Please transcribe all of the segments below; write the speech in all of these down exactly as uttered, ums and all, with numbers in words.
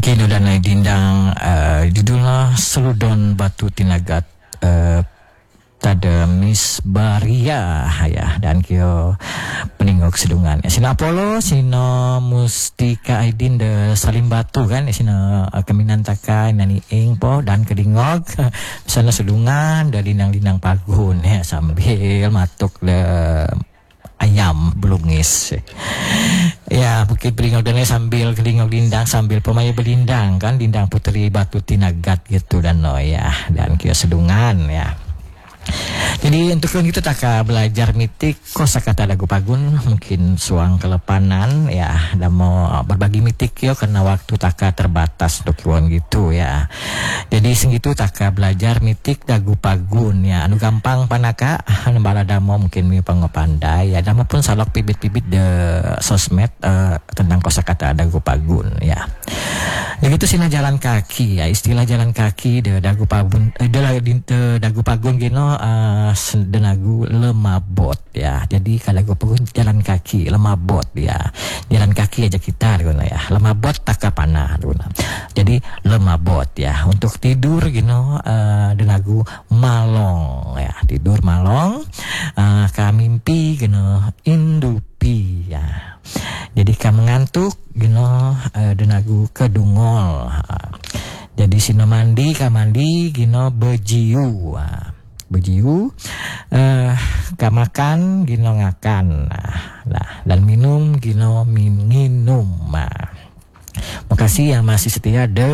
Kino dan dindang uh, judulnya Seludon Batu Tinagat uh, tada Miss Baria ya, dan kio peningok sedungan ya, sina Apollo sina Mustika Aidin de Salim Batu kan ya, sina uh, keminan taka nani ing po dan kedingog sana sedungan dari dindang-dindang pagun ya, sambil matuk le ayam belungis ya, bukit beringog dan sambil kelingog lindang sambil pemain belindang kan, dindang Putri Batu Tinagat gitu dan no ya, dan kio sedungan ya. Jadi untuk yang itu taka belajar mitik kosakata lagu pagun mungkin suang kelepanan ya, dan mau berbagi mitik yo karena waktu taka terbatas untuk kiwon gitu ya. Jadi segitu taka belajar mitik lagu pagun ya, anu gampang panaka nembala damo mungkin mi pangopandai ya, damo pun salok pibit-pibit de sosmed uh, tentang kosakata lagu pagun ya. Begitu sina jalan kaki ya, istilah jalan kaki de dagu pagun eh, de, de, de dagu pagun gino uh, denagu lemabot ya. Jadi kalau dagu pagun jalan kaki lemabot ya, jalan kaki aja kita gitu ya, lemabot taka panah gitu. Jadi lemabot ya, untuk tidur gino uh, denagu malong ya, tidur malong uh, kamimpi gino indupi ya. Jadi kamu ngantuk gino uh, denagu kedungol uh, jadi sino mandi kamandi gino bejiu uh, bejiu uh, kamakan gino ngakan nah, nah dan minum gino minum uh. Makasih yang masih setia de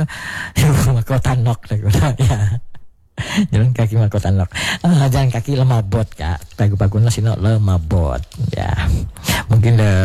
mahkota nok ya. Jalan kaki mahkota nok uh, jalan kaki lemabot kak, pagu-paguna sino lemabot ya. Mungkin de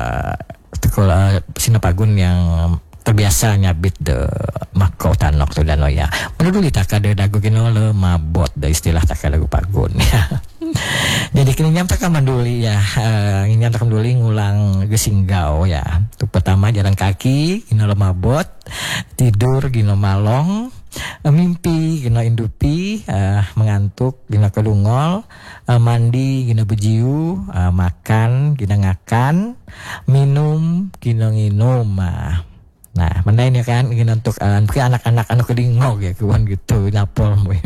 sekolah sino pagun yang terbiasa nyabit de mahkota nok tu dan ya. Menurut taka de dagu gino lemabot de istilah taka lagu pagun ya. Jadi kini nyam taka manduli ya, uh, nyam taka manduli ngulang gesinggau ya. Untuk pertama jalan kaki gino lemabot, tidur gino malong, uh, mimpi gino indupi, uh, mengantuk gino kedungol, uh, mandi gino bejiu, uh, makan gino ngakan, minum gino nginum. Uh. Nah, mana ini kan gino untuk uh, anak-anak anu kedingog ya kuan gitu napol mo.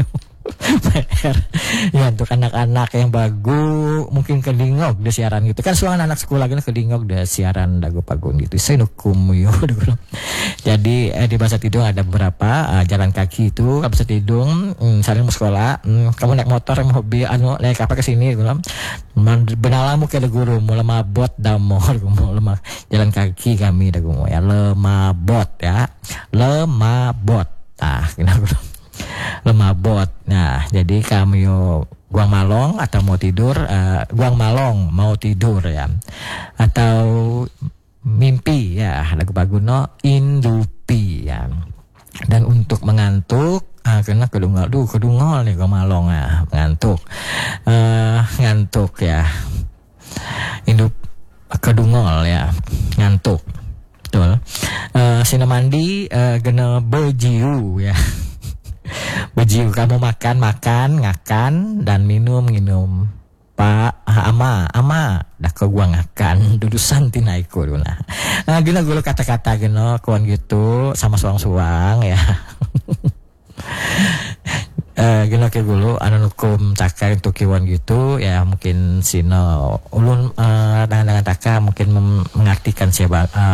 Ya untuk anak-anak yang bagu mungkin kedingog de siaran gitu kan, suang anak sekolah gini kedingog de siaran dagu pagun gitu saya nukum yo. Jadi eh, di bahasa Tidung ada beberapa uh, jalan kaki itu bahasa Tidung mm, saling mau sekolah mm, kamu naik motor yang hobi anu naik apa ke sini gitu benalamu ke guru mau lemabot damo mau lemah jalan kaki kami dagu mau ya lemabot ya lemabot ah gitu lemabot. Nah, jadi kami yo guang malong atau mau tidur, uh, guang malong mau tidur ya, atau mimpi ya, lagu paguno indupi ya. Dan untuk mengantuk, uh, kena kedungol, duh kedungol nih guang malong ya, mengantuk, uh, ngantuk ya, indup kedungol ya, ngantuk, betul. Uh, sina mandi uh, gena bejiu ya. Bejiu kamu makan makan ngakan dan minum minum pak ama ama dah ke gua ngakan dudusan tinaiku nah nah gila gula kata-kata gino kawan gitu sama suang-suang ya. Uh, gino ke gulu anu nukum taka untuk kiwan gitu ya, mungkin sino ulun uh, dengan-dengan taka mungkin mengartikan siapa uh,